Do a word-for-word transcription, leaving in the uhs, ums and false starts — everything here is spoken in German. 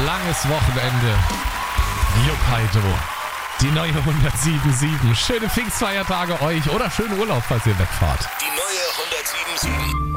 langes Wochenende. Jupp Heidel. Die neue hundertsieben Komma sieben. Schöne Pfingstfeiertage euch oder schönen Urlaub, falls ihr wegfahrt. Die neue hundertsieben Komma sieben.